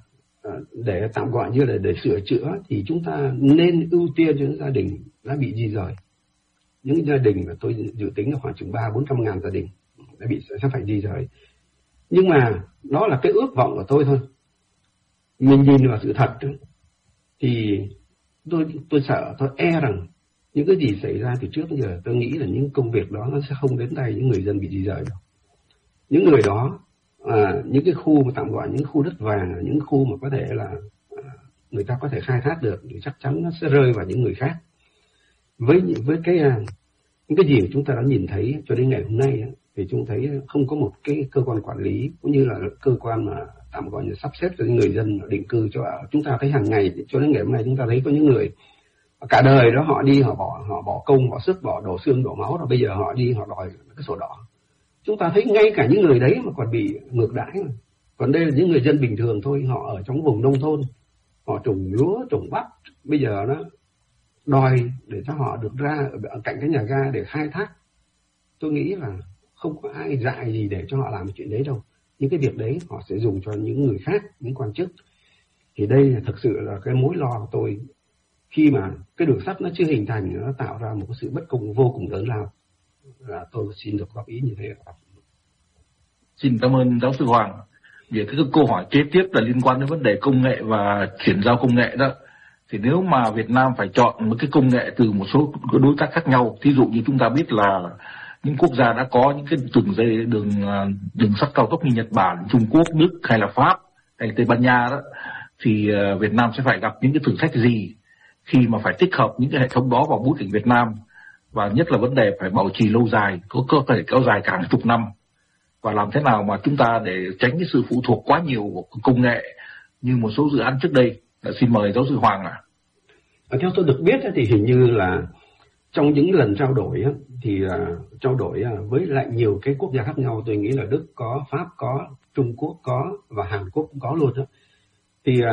để tạm gọi như là để sửa chữa. Thì chúng ta nên ưu tiên cho những gia đình đã bị di rời. Những gia đình mà tôi dự tính là khoảng chừng ba bốn trăm ngàn gia đình đã bị sẽ phải di rời. Nhưng mà đó là cái ước vọng của tôi thôi. Mình nhìn vào sự thật thì tôi tôi sợ, tôi e rằng những cái gì xảy ra từ trước đến giờ, tôi nghĩ là những công việc đó nó sẽ không đến tay những người dân bị di rời đâu. Những người đó, à, những cái khu mà tạm gọi những khu đất vàng, những khu mà có thể là à, người ta có thể khai thác được, thì chắc chắn nó sẽ rơi vào những người khác. Với với cái à, những cái gì mà chúng ta đã nhìn thấy cho đến ngày hôm nay thì chúng thấy không có một cái cơ quan quản lý cũng như là cơ quan mà tạm gọi là sắp xếp cho những người dân định cư cho ở. Chúng ta thấy hàng ngày cho đến ngày hôm nay chúng ta thấy có những người cả đời đó họ đi họ bỏ họ bỏ công bỏ sức bỏ đổ xương đổ máu, rồi bây giờ họ đi họ đòi cái sổ đỏ. Chúng ta thấy ngay cả những người đấy mà còn bị ngược đãi mà. Còn đây là những người dân bình thường thôi, họ ở trong vùng nông thôn, họ trồng lúa trồng bắp, bây giờ nó đòi để cho họ được ra ở cạnh cái nhà ga để khai thác. Tôi nghĩ là không có ai dạy gì để cho họ làm cái chuyện đấy đâu. Những cái việc đấy họ sẽ dùng cho những người khác, những quan chức. Thì đây là thực sự là cái mối lo của tôi khi mà cái đường sắt nó chưa hình thành, nó tạo ra một cái sự bất công vô cùng lớn lao. Là tôi xin được góp ý như thế. Xin cảm ơn giáo sư Hoàng. Về cái câu hỏi kế tiếp là liên quan đến vấn đề công nghệ và chuyển giao công nghệ đó. Thì nếu mà Việt Nam phải chọn một cái công nghệ từ một số đối tác khác nhau, thí dụ như chúng ta biết là những quốc gia đã có những cái đường dây đường đường sắt cao tốc như Nhật Bản, Trung Quốc, Đức hay là Pháp hay Tây Ban Nha đó, thì Việt Nam sẽ phải gặp những cái thử thách gì khi mà phải tích hợp những cái hệ thống đó vào bối cảnh Việt Nam, và nhất là vấn đề phải bảo trì lâu dài, có cơ thể kéo dài cả chục năm, và làm thế nào mà chúng ta để tránh cái sự phụ thuộc quá nhiều vào công nghệ như một số dự án trước đây. Xin mời giáo sư Hoàng ạ. À. Theo tôi được biết thì hình như là trong những lần trao đổi thì uh, trao đổi với lại nhiều cái quốc gia khác nhau, tôi nghĩ là Đức có, Pháp có, Trung Quốc có và Hàn Quốc cũng có luôn đó. Thì uh,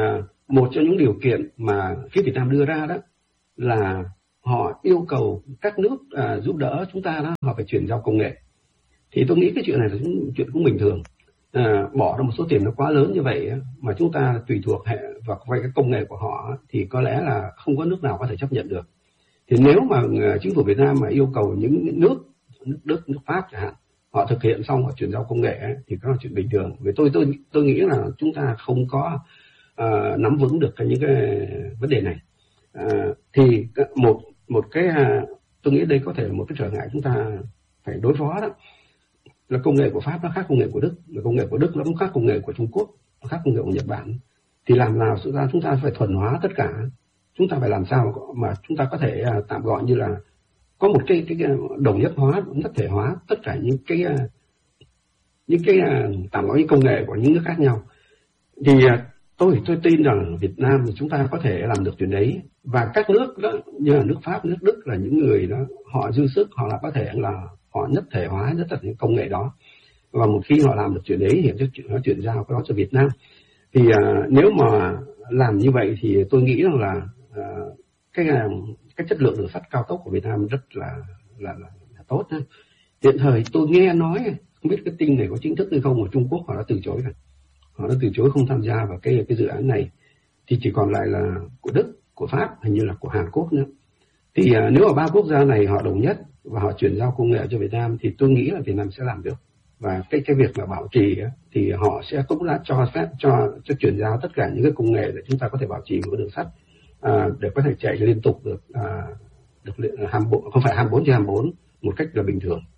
một trong những điều kiện mà phía Việt Nam đưa ra đó là họ yêu cầu các nước à, giúp đỡ chúng ta đó, họ phải chuyển giao công nghệ. Thì tôi nghĩ cái chuyện này là chuyện cũng bình thường. À, bỏ ra một số tiền nó quá lớn như vậy mà chúng ta tùy thuộc hệ vào vay cái công nghệ của họ thì có lẽ là không có nước nào có thể chấp nhận được. Thì nếu mà chính phủ Việt Nam mà yêu cầu những nước, nước Đức, nước Pháp chẳng hạn, họ thực hiện xong họ chuyển giao công nghệ thì đó là chuyện bình thường. Vì tôi tôi tôi nghĩ là chúng ta không có uh, nắm vững được cái những cái vấn đề này. Uh, thì một một cái uh, tôi nghĩ đây có thể là một cái trở ngại chúng ta phải đối phó đó. Là công nghệ của Pháp nó khác công nghệ của Đức, là công nghệ của Đức nó cũng khác công nghệ của Trung Quốc, nó khác công nghệ của Nhật Bản. Thì làm nào chúng ta chúng ta phải thuần hóa tất cả. Chúng ta phải làm sao mà chúng ta có thể uh, tạm gọi như là có một cái cái đồng nhất hóa, nhất thể hóa tất cả những cái uh, những cái uh, tạm gọi những công nghệ của những nước khác nhau. Thì uh, tôi tôi tin rằng Việt Nam chúng ta có thể làm được chuyện đấy, và các nước đó như là nước Pháp, nước Đức là những người đó họ dư sức, họ là có thể là họ nhất thể hóa rất là những công nghệ đó, và một khi họ làm được chuyện đấy thì nó chuyển giao cái đó cho Việt Nam. Thì uh, nếu mà làm như vậy thì tôi nghĩ rằng là uh, cái cái chất lượng đường sắt cao tốc của Việt Nam rất là là, là, là tốt. Ha. Hiện thời tôi nghe nói, không biết cái tin này có chính thức hay không, ở Trung Quốc họ đã từ chối rồi, họ đã từ chối không tham gia vào cái cái dự án này, thì chỉ còn lại là của Đức, của Pháp, hình như là của Hàn Quốc nữa. Thì uh, nếu mà ba quốc gia này họ đồng nhất và họ chuyển giao công nghệ cho Việt Nam thì tôi nghĩ là Việt Nam sẽ làm được. Và cái cái việc mà bảo trì á, thì họ sẽ cũng đã cho phép cho cho chuyển giao tất cả những cái công nghệ để chúng ta có thể bảo trì một cái đường sắt à, để có thể chạy liên tục được à, được hai mươi bốn, không phải hai mươi bốn trên hai mươi bốn một cách là bình thường.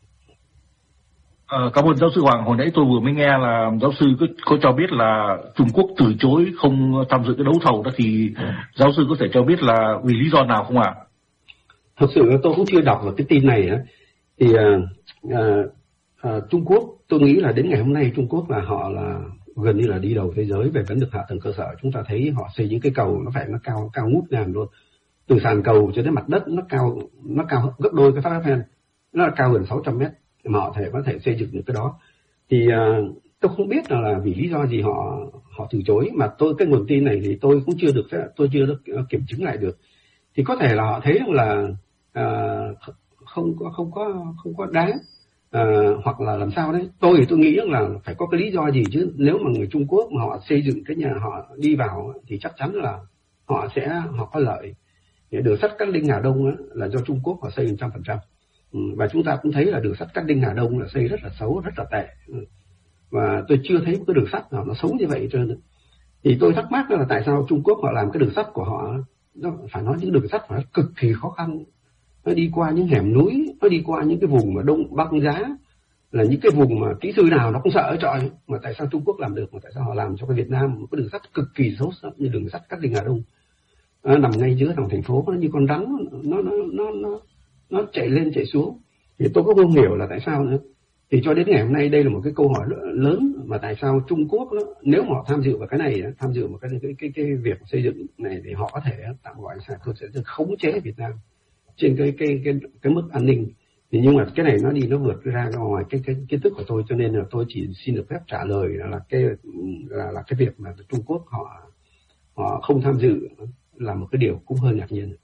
À, cảm ơn giáo sư Hoàng. Hồi nãy tôi vừa mới nghe là giáo sư có, có cho biết là Trung Quốc từ chối không tham dự cái đấu thầu đó, thì ừ. giáo sư có thể cho biết là vì lý do nào không ạ? À? Thật sự tôi cũng chưa đọc vào cái tin này á. Thì à, à, à, Trung Quốc, tôi nghĩ là đến ngày hôm nay Trung Quốc là họ là gần như là đi đầu thế giới về vấn đề hạ tầng cơ sở. Chúng ta thấy họ xây những cái cầu nó phải nó cao cao ngút ngàn luôn, từ sàn cầu cho đến mặt đất nó cao nó cao gấp đôi cái Tháp Eiffel, nó là cao gần sáu trăm mét mà họ thể có thể xây dựng được cái đó. Thì uh, tôi không biết là, là vì lý do gì họ họ từ chối, mà tôi cái nguồn tin này thì tôi cũng chưa được tôi chưa được kiểm chứng lại được. Thì có thể là họ thấy rằng là uh, không có không có không có đáng, uh, hoặc là làm sao đấy. Tôi thì tôi nghĩ rằng là phải có cái lý do gì chứ. Nếu mà người Trung Quốc mà họ xây dựng cái nhà họ đi vào thì chắc chắn là họ sẽ họ có lợi. Đường sắt Cát Linh Hà Đông á, là do Trung Quốc họ xây một trăm phần trăm. Và chúng ta cũng thấy là đường sắt Cát Linh Hà Đông là xây rất là xấu, rất là tệ. Và tôi chưa thấy một cái đường sắt nào nó xấu như vậy trơn. Thì tôi thắc mắc là tại sao Trung Quốc họ làm cái đường sắt của họ, nó phải nói những đường sắt phải cực kỳ khó khăn. Nó đi qua những hẻm núi, nó đi qua những cái vùng mà đông băng giá, là những cái vùng mà kỹ sư nào nó cũng sợ ở trọi. Mà tại sao Trung Quốc làm được, mà tại sao họ làm cho cái Việt Nam một cái đường sắt cực kỳ xấu như đường sắt Cát Linh Hà Đông, à, nằm ngay giữa thằng thành phố, nó như con rắn, nó nó nó nó nó chạy lên chạy xuống. Thì tôi cũng không hiểu là tại sao nữa. Thì cho đến ngày hôm nay đây là một cái câu hỏi lớn, mà tại sao Trung Quốc đó, nếu mà họ tham dự vào cái này, tham dự vào cái cái cái, cái việc xây dựng này thì họ có thể tạm gọi là tôi sẽ khống chế Việt Nam trên cái cái cái cái mức an ninh. Thì nhưng mà cái này nó đi nó vượt ra ngoài cái cái kiến thức của tôi, cho nên là tôi chỉ xin được phép trả lời là cái là là cái việc mà Trung Quốc họ họ không tham dự là một cái điều cũng hơi ngạc nhiên.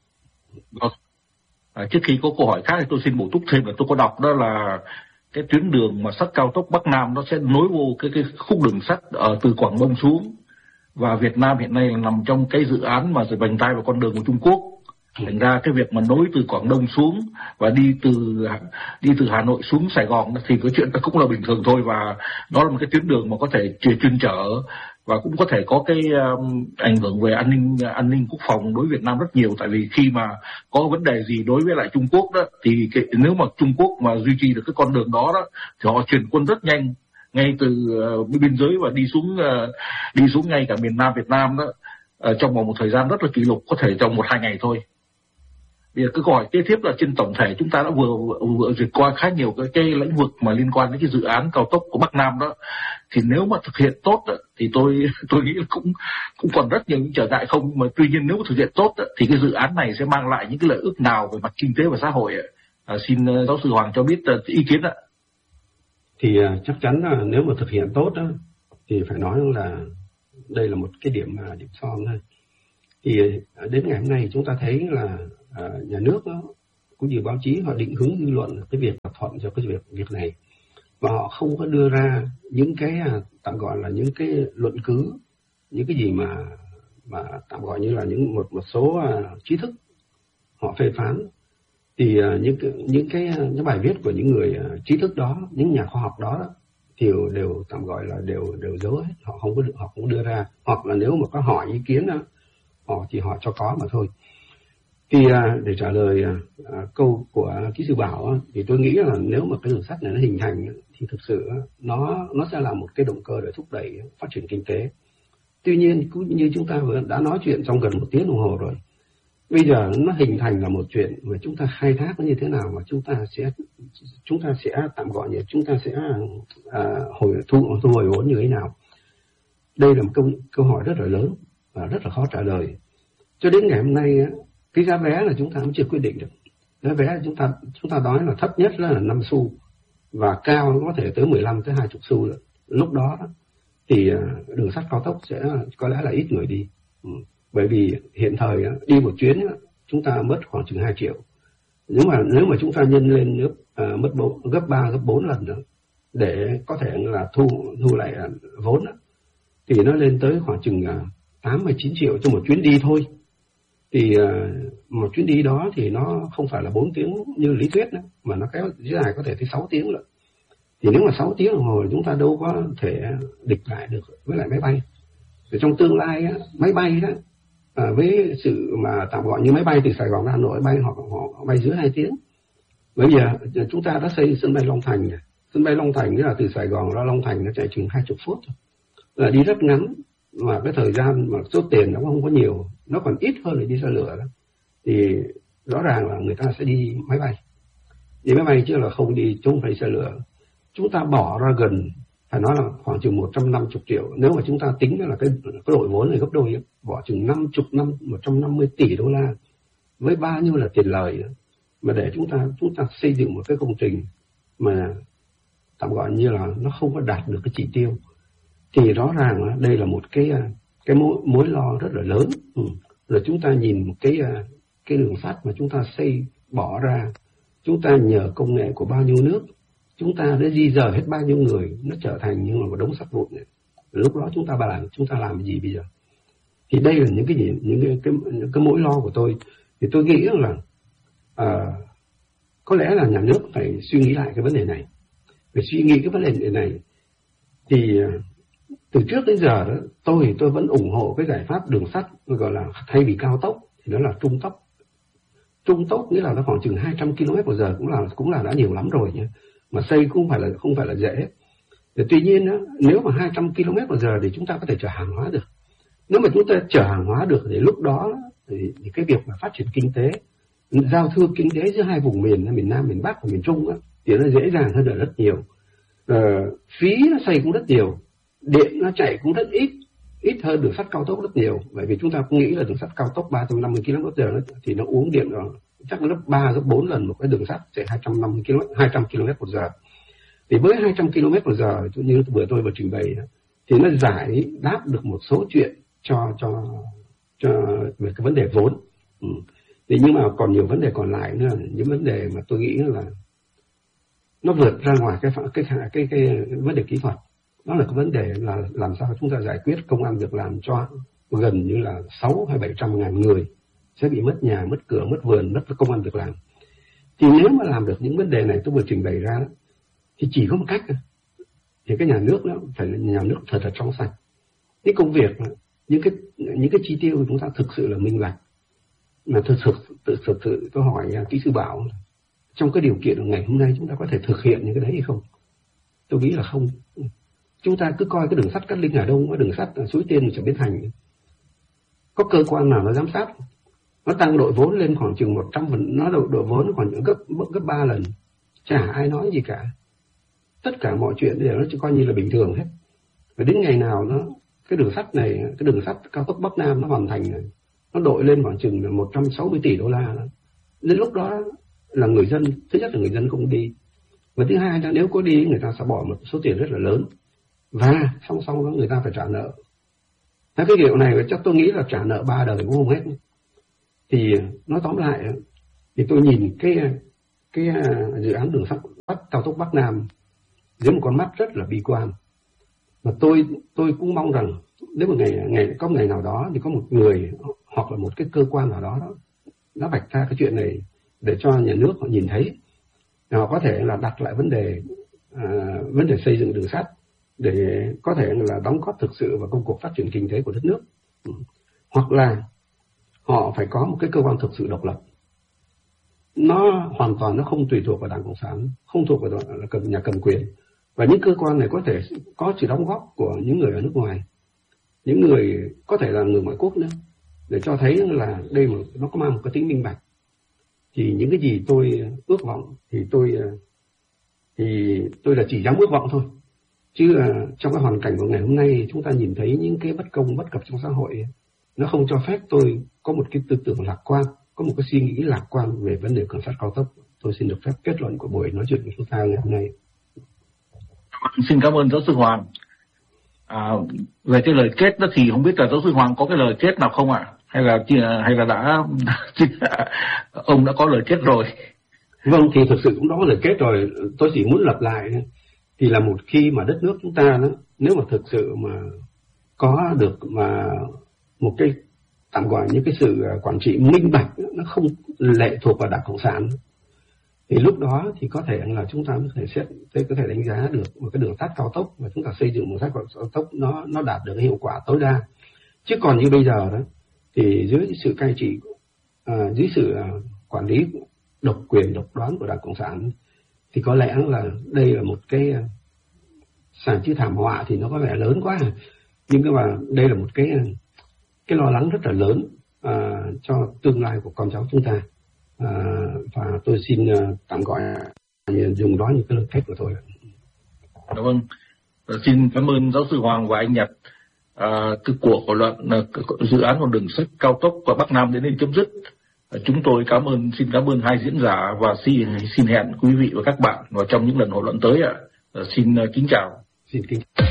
À, trước khi có câu hỏi khác thì tôi xin bổ túc thêm là tôi có đọc đó là cái tuyến đường mà sắt cao tốc Bắc Nam nó sẽ nối vô cái cái khúc đường sắt ở từ Quảng Đông xuống, và Việt Nam hiện nay là nằm trong cái dự án mà vành đai vào con đường của Trung Quốc. Thành ra cái việc mà nối từ Quảng Đông xuống và đi từ đi từ Hà Nội xuống Sài Gòn thì cái chuyện đó cũng là bình thường thôi, và đó là một cái tuyến đường mà có thể chuyên chở và cũng có thể có cái um, ảnh hưởng về an ninh an ninh quốc phòng đối với Việt Nam rất nhiều. Tại vì khi mà có vấn đề gì đối với lại Trung Quốc đó thì cái, nếu mà Trung Quốc mà duy trì được cái con đường đó đó thì họ chuyển quân rất nhanh ngay từ uh, biên giới và đi xuống uh, đi xuống ngay cả miền Nam Việt Nam đó uh, trong vòng một thời gian rất là kỷ lục, có thể trong một hai ngày thôi. Bây giờ cái câu hỏi kế tiếp là trên tổng thể chúng ta đã vừa vừa duyệt qua khá nhiều cái, cái lĩnh vực mà liên quan đến cái dự án cao tốc của Bắc Nam đó, thì nếu mà thực hiện tốt đó, thì tôi tôi nghĩ là cũng cũng còn rất nhiều những trở ngại không, mà tuy nhiên nếu mà thực hiện tốt đó, thì cái dự án này sẽ mang lại những cái lợi ích nào về mặt kinh tế và xã hội? À, xin uh, giáo sư Hoàng cho biết uh, ý kiến ạ. Thì uh, chắc chắn là nếu mà thực hiện tốt đó, thì phải nói là đây là một cái điểm mà điểm son thôi. Thì đến ngày hôm nay chúng ta thấy là à, nhà nước đó, cũng như báo chí họ định hướng dư luận cái việc thỏa thuận cho cái việc việc này, và họ không có đưa ra những cái tạm gọi là những cái luận cứ, những cái gì mà mà tạm gọi như là những một một số uh, trí thức họ phê phán. Thì uh, những cái, những cái những bài viết của những người uh, trí thức đó, những nhà khoa học đó, đó thì đều, đều tạm gọi là đều đều giấu hết, họ không có họ không đưa ra, hoặc là nếu mà có hỏi ý kiến đó, họ chỉ họ cho có mà thôi. Thì uh, để trả lời uh, câu của kỹ sư Bảo uh, thì tôi nghĩ là nếu mà cái đường sắt này nó hình thành thì thực sự uh, nó nó sẽ là một cái động cơ để thúc đẩy phát triển kinh tế. Tuy nhiên cũng như chúng ta vừa đã nói chuyện trong gần một tiếng đồng hồ rồi, bây giờ nó hình thành là một chuyện mà chúng ta khai thác nó như thế nào, mà chúng ta sẽ chúng ta sẽ tạm gọi như chúng ta sẽ à, hồi thu thu hồi vốn như thế nào. Đây là một câu câu hỏi rất là lớn và rất là khó trả lời. Cho đến ngày hôm nay cái giá vé là chúng ta cũng chưa quyết định được. Giá vé chúng ta chúng ta nói là thấp nhất là năm xu và cao có thể tới mười lăm tới hai mươi xu rồi. Lúc đó thì đường sắt cao tốc sẽ có lẽ là ít người đi. Ừ. Bởi vì hiện thời đi một chuyến chúng ta mất khoảng chừng hai triệu. Nếu mà nếu mà chúng ta nhân lên nước à, mất bốn, gấp ba gấp bốn lần nữa để có thể là thu thu lại vốn đó, thì nó lên tới khoảng chừng tám mươi chín triệu cho một chuyến đi thôi. Thì à, một chuyến đi đó thì nó không phải là bốn tiếng như lý thuyết nữa, mà nó kéo dài có thể tới sáu tiếng rồi. Thì nếu mà sáu tiếng đồng hồ chúng ta đâu có thể địch lại được với lại máy bay. Thì trong tương lai á, máy bay đó à, với sự mà tạm gọi như máy bay từ Sài Gòn ra Hà Nội bay hoặc họ bay dưới hai tiếng. Bây giờ chúng ta đã xây sân bay Long Thành, sân bay Long Thành nghĩa là từ Sài Gòn ra Long Thành nó chạy chừng hai mươi phút thôi, là đi rất ngắn, mà cái thời gian mà số tiền nó không có nhiều, nó còn ít hơn là đi xe lửa đó. Thì rõ ràng là người ta sẽ đi máy bay, đi máy bay chứ là không đi chung phải xe lửa. Chúng ta bỏ ra gần, phải nói là khoảng chừng một trăm năm mươi triệu, nếu mà chúng ta tính là cái, cái đội vốn này gấp đôi, bỏ chừng năm mươi năm, một trăm năm mươi tỷ đô la, với bao nhiêu là tiền lời, mà để chúng ta chúng ta xây dựng một cái công trình mà tạm gọi như là nó không có đạt được cái chỉ tiêu, thì rõ ràng đây là một cái cái mối, mối lo rất là lớn. Ừ. Rồi chúng ta nhìn một cái cái đường sắt mà chúng ta xây bỏ ra, chúng ta nhờ công nghệ của bao nhiêu nước, chúng ta đã di dời hết bao nhiêu người, nó trở thành như là một đống sắt vụn này. Lúc đó chúng ta làm chúng ta làm gì bây giờ? Thì đây là những cái gì, những cái cái, những cái mối lo của tôi. Thì tôi nghĩ là à, có lẽ là nhà nước phải suy nghĩ lại cái vấn đề này. Phải suy nghĩ cái vấn đề này. Thì từ trước đến giờ đó, tôi tôi vẫn ủng hộ cái giải pháp đường sắt gọi là thay vì cao tốc thì nó là trung tốc. Trung tốc nghĩa là nó khoảng chừng hai trăm ki lô mét một giờ cũng là cũng là đã nhiều lắm rồi nhé. Mà xây cũng phải là không phải là dễ. Thì tuy nhiên đó, nếu mà hai trăm ki lô mét một giờ thì chúng ta có thể chở hàng hóa được. Nếu mà chúng ta chở hàng hóa được thì lúc đó thì, thì cái việc mà phát triển kinh tế, giao thương kinh tế giữa hai vùng miền, miền Nam, miền Bắc và miền Trung đó, thì nó dễ dàng hơn rất nhiều. Ờ, phí nó xây cũng rất nhiều, điện nó chạy cũng rất ít, ít hơn đường sắt cao tốc rất nhiều. Bởi vì chúng ta cũng nghĩ là đường sắt cao tốc ba trăm năm mươi ki lô mét một giờ thì nó uống điện rồi chắc gấp ba gấp bốn lần một cái đường sắt chạy hai trăm năm mươi ki lô mét, hai trăm ki lô mét một giờ. Thì với hai trăm ki lô mét một giờ như vừa tôi vừa trình bày thì nó giải đáp được một số chuyện cho cho cho về cái vấn đề vốn. Ừ. Thì nhưng mà còn nhiều vấn đề còn lại nữa, những vấn đề mà tôi nghĩ là nó vượt ra ngoài cái cái cái cái, cái vấn đề kỹ thuật. Đó là cái vấn đề là làm sao chúng ta giải quyết công ăn việc làm cho gần như là sáu hay bảy trăm ngàn người sẽ bị mất nhà, mất cửa, mất vườn, mất công ăn việc làm. Thì nếu mà làm được những vấn đề này tôi vừa trình bày ra thì chỉ có một cách, thì cái nhà nước đó phải là nhà nước thật là trong sạch. Cái công việc, những cái những cái chi tiêu của chúng ta thực sự là minh bạch. Mà thực sự thực sự, sự tôi hỏi kỹ sư Bảo, trong cái điều kiện của ngày hôm nay chúng ta có thể thực hiện những cái đấy hay không? Tôi nghĩ là không. Chúng ta cứ coi cái đường sắt Cát Linh Hà Đông, cái đường sắt Suối Tiên trở Bến Thành, có cơ quan nào nó giám sát? Nó tăng đội vốn lên khoảng chừng một trăm phần, nó đội đội vốn khoảng gấp gấp ba lần, chả ai nói gì cả. Tất cả mọi chuyện đều nó chỉ coi như là bình thường hết. Và đến ngày nào nó cái đường sắt này, cái đường sắt cao tốc Bắc Nam nó hoàn thành này, nó đội lên khoảng chừng là một trăm sáu mươi tỷ đô la đó. Đến lúc đó là người dân, thứ nhất là người dân không đi, và thứ hai là nếu có đi người ta sẽ bỏ một số tiền rất là lớn, và song song đó người ta phải trả nợ. cái kiểu này chắc tôi nghĩ là trả nợ ba đời cũng không hết. Thì nói tóm lại thì tôi nhìn cái cái dự án đường sắt Bắc cao tốc Bắc Nam dưới một con mắt rất là bi quan. Mà tôi tôi cũng mong rằng nếu một ngày ngày có một ngày nào đó thì có một người hoặc là một cái cơ quan nào đó đó nó vạch ra cái chuyện này để cho nhà nước họ nhìn thấy, họ có thể là đặt lại vấn đề à, vấn đề xây dựng đường sắt để có thể là đóng góp thực sự vào công cuộc phát triển kinh tế của đất nước. Hoặc là họ phải có một cái cơ quan thực sự độc lập, nó hoàn toàn nó không tùy thuộc vào Đảng Cộng sản, không thuộc vào nhà cầm quyền, và những cơ quan này có thể có sự đóng góp của những người ở nước ngoài, những người có thể là người ngoại quốc nữa, để cho thấy là đây mà nó có mang một cái tính minh bạch. Thì những cái gì tôi ước vọng thì tôi thì tôi là chỉ dám ước vọng thôi, chứ trong cái hoàn cảnh của ngày hôm nay chúng ta nhìn thấy những cái bất công bất cập trong xã hội, nó không cho phép tôi có một cái tư tưởng lạc quan, có một cái suy nghĩ lạc quan về vấn đề đường sắt cao tốc. Tôi xin được phép kết luận của buổi nói chuyện của chúng ta ngày hôm nay. Xin cảm ơn giáo sư Hoàng. À, về cái lời kết đó thì không biết là giáo sư Hoàng có cái lời kết nào không ạ? Hay là hay là đã ông đã có lời kết rồi? Vâng, thì thực sự cũng đó lời kết rồi. Tôi chỉ muốn lặp lại thì là một khi mà đất nước chúng ta đó, nếu mà thực sự mà có được mà một cái tạm gọi những cái sự quản trị minh bạch, nó không lệ thuộc vào Đảng Cộng sản, thì lúc đó thì có thể là chúng ta có thể xét, có thể đánh giá được một cái đường sắt cao tốc và chúng ta xây dựng một sắt cao tốc nó nó đạt được hiệu quả tối đa. Chứ còn như bây giờ đó thì dưới sự cai trị, à, dưới sự quản lý độc quyền độc đoán của Đảng Cộng sản thì có lẽ là đây là một cái sản chữ thảm họa thì nó có vẻ lớn quá, nhưng mà đây là một cái cái lo lắng rất là lớn à, cho tương lai của con cháu chúng ta. À, và tôi xin uh, tạm gọi dùng đó như cái lời kết của tôi. Dạ vâng, xin cảm ơn giáo sư Hoàng và anh Nhật. À, cái cuộc thảo luận uh, dự án con đường sắt cao tốc của Bắc Nam đến đây chấm dứt. À, chúng tôi cảm ơn xin cảm ơn hai diễn giả và xin xin hẹn quý vị và các bạn vào trong những lần thảo luận tới ạ. À. À, xin uh, kính chào. Xin kính